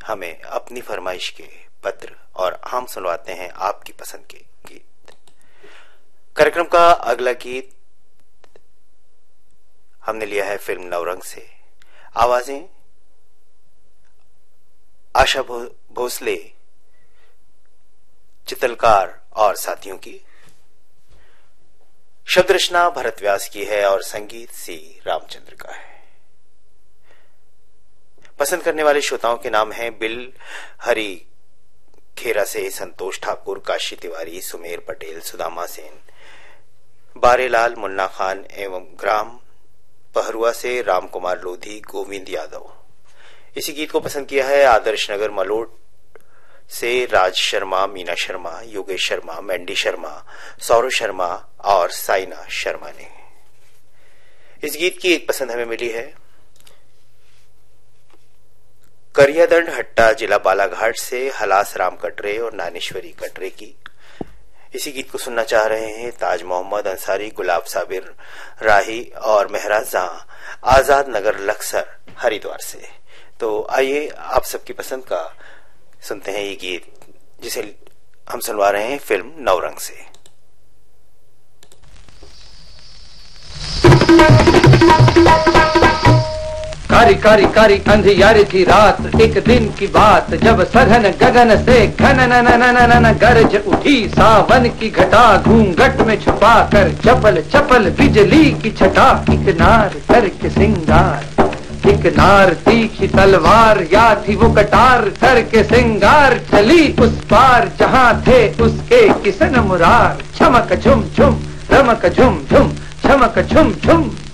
हमें अपनी फरमाइश के पत्र और हम सुनवाते हैं आपकी पसंद के गीत। कार्यक्रम का अगला गीत हमने लिया है फिल्म नवरंग से। आवाजें आशा भोसले, चित्रकार और साथियों की। शब्द रचना भरत व्यास की है और संगीत सी रामचंद्र का है। पसंद करने वाले श्रोताओं के नाम हैं बिल हरी खेरा से संतोष ठाकुर, काशी तिवारी, सुमेर पटेल, सुदामा सेन, बारेलाल, मुन्ना खान एवं ग्राम पहरुआ से राम कुमार लोधी, गोविंद यादव। इसी गीत को पसंद किया है आदर्श नगर मलोट से राज शर्मा, मीना शर्मा, योगेश शर्मा, मैंडी शर्मा, सौरभ शर्मा और साइना शर्मा ने। इस गीत की एक पसंद हमें मिली है करियादंड हट्टा, जिला बालाघाट से हलास राम कटरे और नानेश्वरी कटरे की। इसी गीत को सुनना चाह रहे हैं ताज मोहम्मद अंसारी, गुलाब साबिर राही और महराज जहां, आजाद नगर लक्सर हरिद्वार से। तो आइए आप सबकी पसंद का सुनते हैं ये गीत, जिसे हम सुनवा रहे हैं फिल्म नवरंग से। कारी कारी कारी अंधियारी थी रात, एक दिन की बात, जब सघन गगन से घन न गरज उठी सावन की घटा, घूंघट में छुपा कर चपल चपल बिजली की छटा। एक नार करके सिंगार, एक नार तीखी तलवार, या थी वो कटार करके सिंगार, चली उस पार जहाँ थे उसके किसन मुरार। छमक झुम झुम रमक झुम झुम, छमक झुम झुम